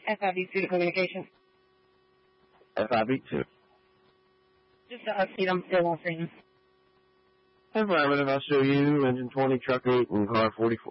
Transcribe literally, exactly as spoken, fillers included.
F I B two to communication. F I B two. Just to update, I'm still on screen. Affirmative, I'll show you engine twenty, truck eight, and car forty-four.